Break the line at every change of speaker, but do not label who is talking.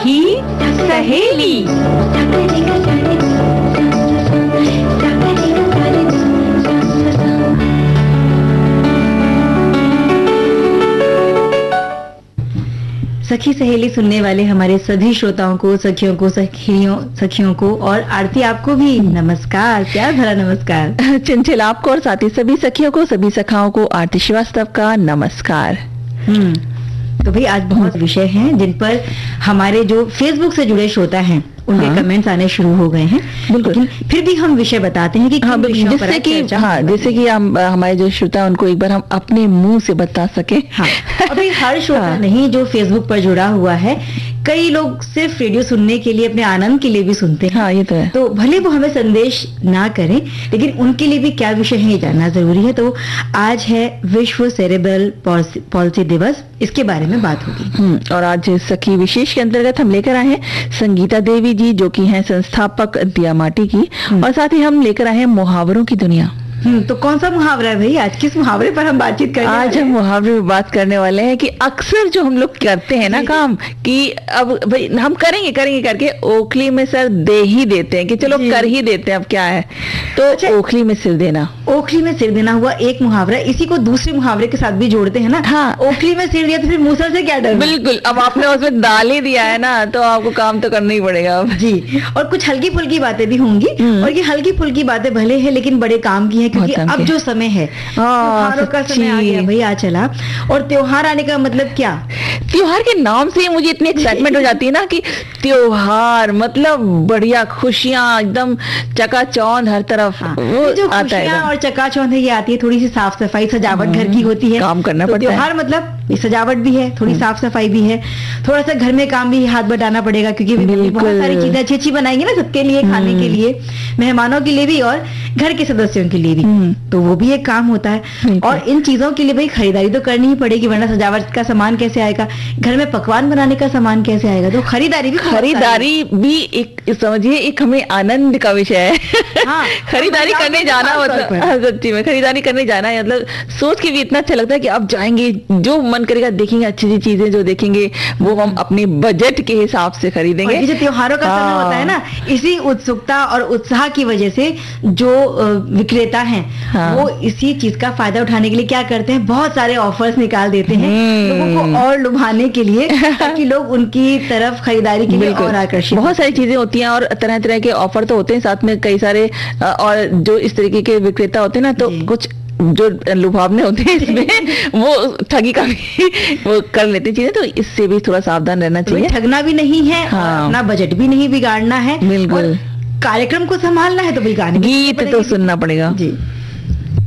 सखी सहेली। सखी सहेली सुनने वाले हमारे सभी श्रोताओं को, सखियों को, सखियों को और आरती आपको भी नमस्कार, प्यार भरा नमस्कार।
चंचल आपको और साथ ही सभी सखियों को, सभी सखाओं को आरती श्रीवास्तव का नमस्कार।
तो भाई आज बहुत विषय हैं जिन पर हमारे जो फेसबुक से जुड़े श्रोता हैं उनके कमेंट्स आने शुरू हो गए हैं। बिल्कुल, फिर भी हम विषय बताते हैं कि
जैसे कि हम हमारे जो श्रोता हैं उनको एक बार हम अपने मुंह से बता सके।
अभी हर श्रोता नहीं जो फेसबुक पर जुड़ा हुआ है, कई लोग सिर्फ रेडियो सुनने के लिए, अपने आनंद के लिए भी सुनते हैं।
ये तो है।
तो भले वो हमें संदेश ना करें, लेकिन उनके लिए भी क्या विषय है ये जानना जरूरी है। तो आज है विश्व सेरेब्रल पॉल्सी दिवस, इसके बारे में बात होगी।
और आज सखी विशेष के अंतर्गत हम लेकर आए हैं संगीता देवी जी, जो कि हैं संस्थापक दिया माटी की, और साथ ही हम लेकर आए हैं मुहावरों की दुनिया।
तो कौन सा मुहावरा है भाई? आज किस मुहावरे पर हम बातचीत करेंगे?
आज हम मुहावरे में बात करने वाले हैं कि अक्सर जो हम लोग करते हैं ना काम, कि अब भाई हम करेंगे करके ओखली में सर दे ही देते हैं कि चलो कर ही देते हैं, अब क्या है। तो ओखली में सिर देना,
ओखली में सिर देना हुआ एक मुहावरा। इसी को दूसरे मुहावरे के साथ भी जोड़ते हैं ना। ओखली में सिर दिया तो फिर मूसल से क्या डर?
बिल्कुल, अब आपने उसमें डाल ही दिया है ना, तो आपको काम तो करना ही पड़ेगा जी।
और कुछ हल्की फुल्की बातें भी होंगी, और ये हल्की फुल्की बातें भले है लेकिन बड़े काम की है, क्योंकि अब जो समय है त्योहारों का समय आ गया भाई, आ चला। और त्योहार आने का मतलब क्या?
त्योहार के नाम से मुझे इतनी एक्साइटमेंट हो जाती है ना कि त्योहार मतलब बढ़िया, खुशियां एकदम चकाचौंध हर तरफ। वो
जो
आता है
और चकाचौंध है, ये आती है थोड़ी सी साफ सफाई, सजावट घर की होती है,
काम करना पड़ता है।
त्योहार मतलब सजावट भी है, थोड़ी साफ सफाई भी है, थोड़ा सा घर में काम भी हाथ बटाना पड़ेगा, क्योंकि बहुत सारी चीजें अच्छी अच्छी बनाएंगे ना सबके लिए, खाने के लिए, मेहमानों के लिए भी और घर के सदस्यों के लिए भी। तो वो भी एक काम होता है। और इन चीजों के लिए भाई खरीदारी तो करनी ही पड़ेगी, वरना सजावट का सामान कैसे आएगा, घर में पकवान बनाने का सामान कैसे आएगा। तो खरीदारी
भी एक समझिए एक हमें आनंद का विषय है। खरीदारी करने जाना मतलब सच्ची में खरीदारी करने जाना है, मतलब सोच के भी इतना अच्छा लगता है कि अब जाएंगे, जो मन करेगा देखेंगे, अच्छी अच्छी चीजें जो देखेंगे वो हम अपने बजट के हिसाब से खरीदेंगे।
जो त्योहारों का समय होता है ना, इसी उत्सुकता और उत्साह की वजह से जो विक्रेता हैं वो इसी चीज का फायदा उठाने के लिए क्या करते हैं, बहुत सारे ऑफर्स निकाल देते हैं लोगों को और लुभाने के लिए, ताकि लोग उनकी तरफ खरीदारी के लिए और आकर्षित।
बहुत सारी चीजें होती हैं और तरह तरह के ऑफर तो होते हैं, साथ में कई सारे और जो इस तरीके के विक्रेता होते हैं ना, तो कुछ जो लुभावने होते हैं इसमें वो ठगी का भी वो कर लेते हैं चीजें, तो इससे भी थोड़ा सावधान रहना चाहिए।
ठगना भी नहीं है, अपना बजट भी नहीं बिगाड़ना है,
बिल्कुल।
कार्यक्रम को संभालना है तो भाई गाने
गीत तो सुनना पड़ेगा
जी।